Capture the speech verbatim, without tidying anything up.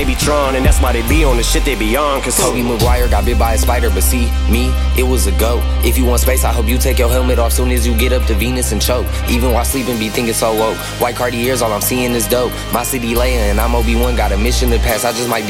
they be Tron, and that's why they be on the shit they be on. Cause Tobey Maguire got bit by a spider, but see, me, it was a go. If you want space, I hope you take your helmet off soon as you get up to Venus and choke. Even while sleeping, be thinking so woke. White Cartiers, all I'm seeing is dope. My city Leia and I'm Obi-Wan, got a mission to pass, I just might be